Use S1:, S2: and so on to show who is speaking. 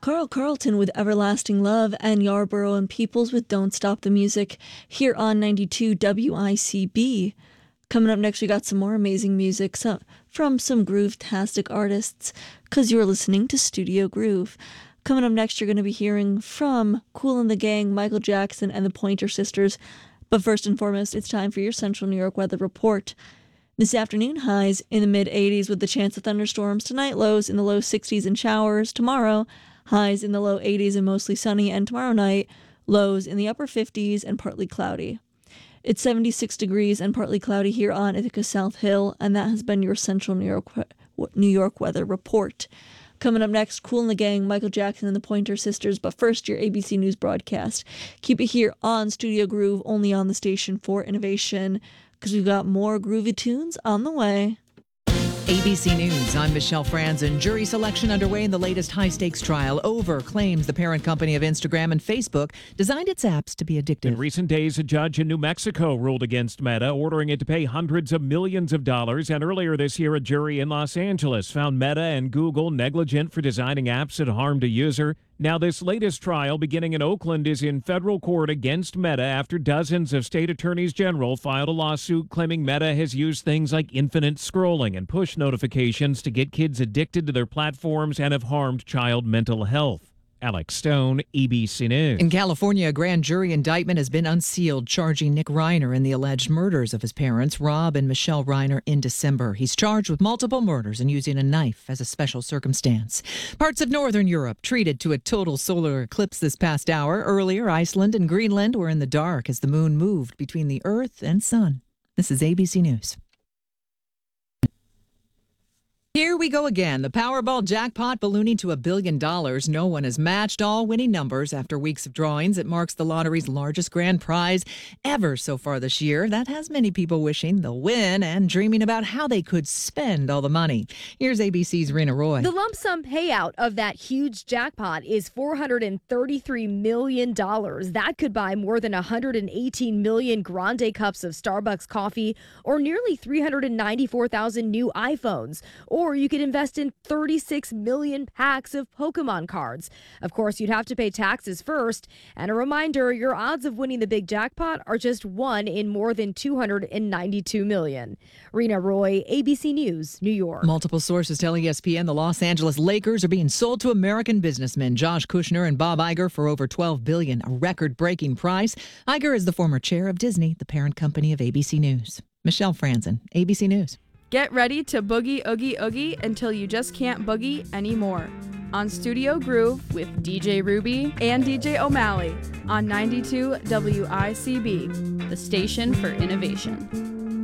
S1: Carl Carlton with Everlasting Love, and Yarborough and Peoples with Don't Stop the Music here on 92 WICB. Coming up next, we got some more amazing music from some groove-tastic artists, because you're listening to Studio Groove. Coming up next, you're going to be hearing from Kool and the Gang, Michael Jackson, and the Pointer Sisters. But first and foremost, it's time for your Central New York weather report. This afternoon, highs in the mid-80s with the chance of thunderstorms. Tonight, lows in the low 60s and showers. Tomorrow, highs in the low 80s and mostly sunny. And tomorrow night, lows in the upper 50s and partly cloudy. It's 76 degrees and partly cloudy here on Ithaca South Hill, and that has been your Central New York weather report. Coming up next, Kool and the Gang, Michael Jackson and the Pointer Sisters, but first, your ABC News broadcast. Keep it here on Studio Groove, only on the station for innovation, because we've got more groovy tunes on the way.
S2: ABC News, I'm Michelle Franzen. Jury selection underway in the latest high-stakes trial. Over claims the parent company of Instagram and Facebook designed its apps to be addictive.
S3: In recent days, a judge in New Mexico ruled against Meta, ordering it to pay hundreds of millions of dollars. And earlier this year, a jury in Los Angeles found Meta and Google negligent for designing apps that harmed a user. Now, this latest trial, beginning in Oakland, is in federal court against Meta after dozens of state attorneys general filed a lawsuit claiming Meta has used things like infinite scrolling and push notifications to get kids addicted to their platforms and have harmed child mental health. Alex Stone, ABC News.
S2: In California, a grand jury indictment has been unsealed, charging Nick Reiner in the alleged murders of his parents, Rob and Michelle Reiner, in December. He's charged with multiple murders and using a knife as a special circumstance. Parts of northern Europe treated to a total solar eclipse this past hour. Earlier, Iceland and Greenland were in the dark as the moon moved between the Earth and Sun. This is ABC News. Here we go again. The Powerball jackpot ballooning to $1 billion. No one has matched all winning numbers after weeks of drawings. It marks the lottery's largest grand prize ever so far this year. That has many people wishing they'll win and dreaming about how they could spend all the money. Here's ABC's Rena Roy.
S4: The lump sum payout of that huge jackpot is $433 million. That could buy more than 118 million grande cups of Starbucks coffee or nearly 394,000 new iPhones. Or you could invest in 36 million packs of Pokemon cards. Of course, you'd have to pay taxes first. And a reminder, your odds of winning the big jackpot are just one in more than 292 million. Rena Roy, ABC News, New York.
S2: Multiple sources tell ESPN the Los Angeles Lakers are being sold to American businessmen Josh Kushner and Bob Iger for over $12 billion, a record-breaking price. Iger is the former chair of Disney, the parent company of ABC News. Michelle Franzen, ABC News.
S5: Get ready to boogie, oogie, oogie until you just can't boogie anymore. On Studio Groove with DJ Ruby and DJ O'Malley on 92 WICB, the station for innovation.